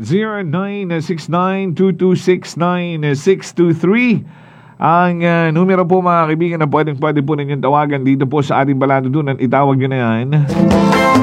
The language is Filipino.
0969-226-9623. Ang numero po mga kaibigan na pwede po ninyong tawagan dito po sa ating Balado Dunan. Itawag nyo na yan.